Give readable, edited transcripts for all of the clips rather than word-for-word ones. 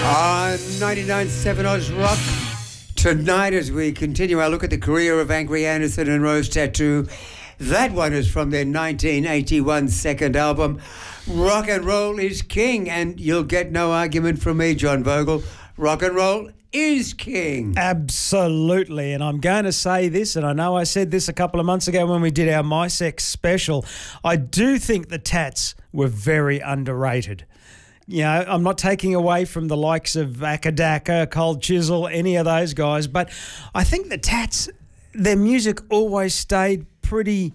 On 99.7 Oz Rock, tonight as we continue our look at the career of Angry Anderson and Rose Tattoo. That one is from their 1981 second album, Rock and Roll is King. And you'll get no argument from me, John Vogel. Rock and roll is king. Absolutely. And I'm going to say this, and I know I said this a couple of months ago when we did our My Sex special. I do think the Tats were very underrated. You know, I'm not taking away from the likes of Akadaka, Cold Chisel, any of those guys, but I think the Tats, their music always stayed pretty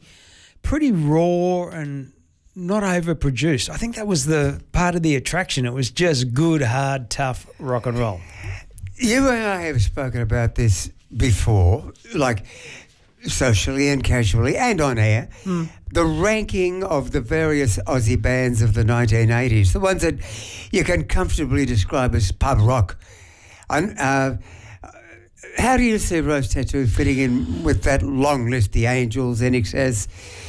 raw and not overproduced. I think that was the part of the attraction. It was just good, hard, tough rock and roll. You and I have spoken about this before, like socially and casually and on air. The ranking of the various Aussie bands of the 1980s, the ones that you can comfortably describe as pub rock. How do you see Rose Tattoo fitting in with that long list? The Angels, NXS,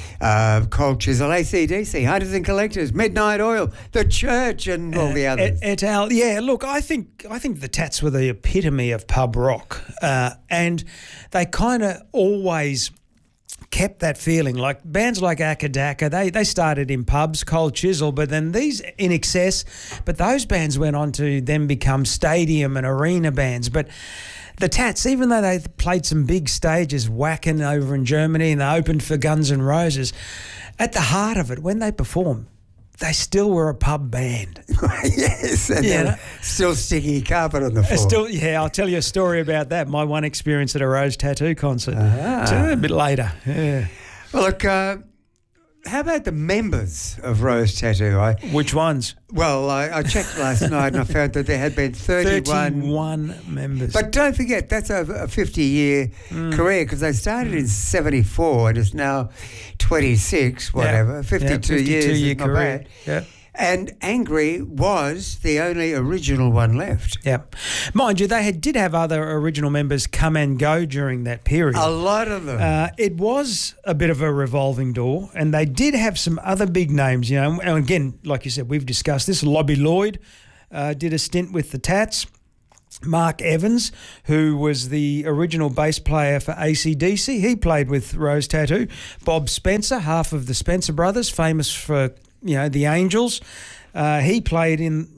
Cold Chisel, AC/DC, Hunters and Collectors, Midnight Oil, The Church, and all the others. Yeah, look, I think the Tats were the epitome of pub rock, and they kind of always kept that feeling. Like bands like Akadaka, they started in pubs, Cold Chisel, but then these in excess, but those bands went on to then become stadium and arena bands. But the Tats, even though they played some big stages, Wacken over in Germany, and they opened for Guns N' Roses, at the heart of it, when they performed, they still were a pub band. Yes, and they're still sticky carpet on the floor. I'll tell you a story about that. My one experience at a Rose Tattoo concert. A bit later. Yeah. Well, look, how about the members of Rose Tattoo? Which ones? Well, I checked last night and I found that there had been 31 members. But don't forget, that's over a 50-year career, because they started in 74 and it's now 26, whatever, 52 years, is not bad. Yeah. And Angry was the only original one left. Yeah. Mind you, they did have other original members come and go during that period. A lot of them. It was a bit of a revolving door, and they did have some other big names, you know. And again, like you said, we've discussed this. Lobby Lloyd did a stint with the Tats. Mark Evans, who was the original bass player for AC/DC, he played with Rose Tattoo. Bob Spencer, half of the Spencer Brothers, famous for the Angels. He played in,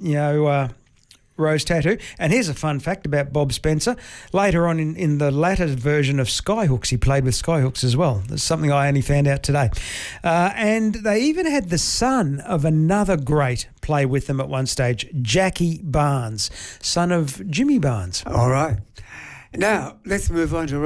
Rose Tattoo. And here's a fun fact about Bob Spencer. Later on in the latter version of Skyhooks, he played with Skyhooks as well. That's something I only found out today. And they even had the son of another great play with them at one stage, Jackie Barnes, son of Jimmy Barnes. All right. Now, let's move on to